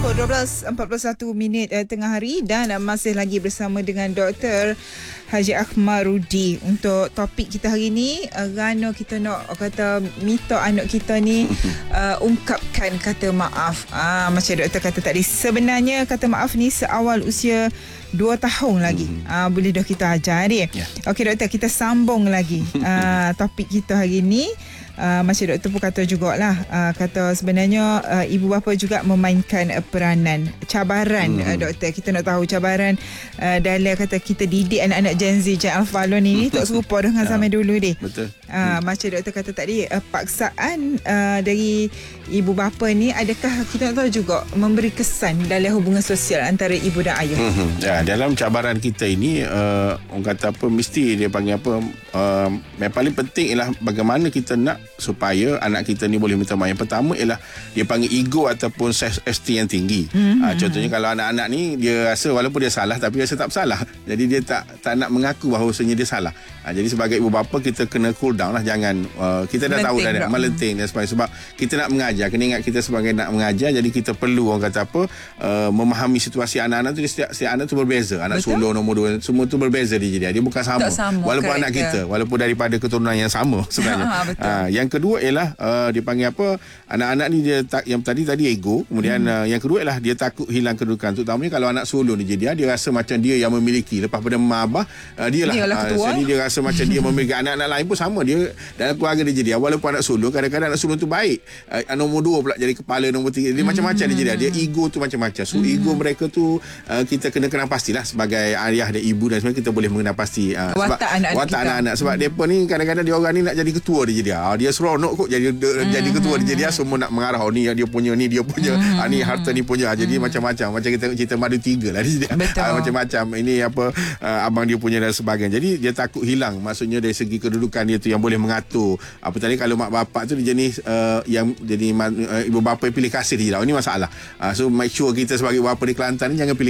Pukul 12.41 tengah hari dan masih lagi bersama dengan Dr. Haji Akmaruddin untuk topik kita hari ni. Rano kita nak kata minta anak kita ni ungkapkan kata maaf. Macam doktor kata tadi, sebenarnya kata maaf ni seawal usia 2 tahun lagi. Boleh dah kita ajar dia. Okey doktor, kita sambung lagi topik kita hari ni. Macam doktor pun kata jugalah, kata sebenarnya ibu bapa juga memainkan peranan. Cabaran doktor, kita nak tahu cabaran dalam kata kita didik anak-anak Gen Z, Gen Alpha ni tak serupa dengan zaman dulu dia. Betul. Macam doktor kata tadi, paksaan dari ibu bapa ni, adakah kita nak tahu juga memberi kesan dalam hubungan sosial antara ibu dan ayah? Ya, dalam cabaran kita ini orang kata apa, mesti dia panggil apa, yang paling penting ialah bagaimana kita nak supaya anak kita ni boleh minta maaf. Yang pertama ialah dia panggil ego ataupun self-esteem yang tinggi. Contohnya kalau anak-anak ni dia rasa walaupun dia salah tapi rasa tak bersalah, jadi dia tak nak mengaku bahawasanya dia salah. Jadi sebagai ibu bapa kita kena cool down lah. Jangan kita dah tahu dah melenting dan sebagainya. Sebab kita nak mengajar, kena ingat kita sebagai nak mengajar, jadi kita perlu orang kata apa, memahami situasi anak-anak tu. Setiap anak tu berbeza. Anak sulung nombor 2 semua tu berbeza dia bukan sama. Walaupun anak kita, walaupun daripada keturunan yang sama sebenarnya. Yang kedua ialah dia panggil apa, anak-anak ni dia yang tadi ego. Kemudian yang kedua ialah dia takut hilang kedudukan. Terutamanya kalau anak sulung dia rasa macam dia yang memiliki, lepas pada mak abah dialah ketua. Jadi dia rasa macam dia memiliki. Anak-anak lain pun sama, dia dalam keluarga dia walaupun anak sulung, kadang-kadang anak sulung tu baik, nombor 2 pula jadi kepala, nombor 3 dia macam-macam dia ego tu macam-macam. So ego mereka tu kita kena kenal pastilah sebagai ayah dan ibu, dan sebenarnya kita boleh mengenal pasti watak anak-anak. Sebab mereka ni kadang-kadang dia orang ni nak jadi ketua dia seronok kot jadi ketua dia semua nak mengarah, ni dia punya, ni dia punya, ni harta ni punya. Jadi macam-macam, macam kita cerita Madu 3 lah dia. Macam-macam ini apa, abang dia punya dan sebagainya. Jadi dia takut hilang, maksudnya dari segi kedudukan dia tu yang boleh mengatur. Apa tadi, kalau mak bapak tu dia jenis yang jadi ibu bapa yang pilih kasih dia. Ini masalah. So make sure kita sebagai ibu bapa di Kelantan ni jangan pilih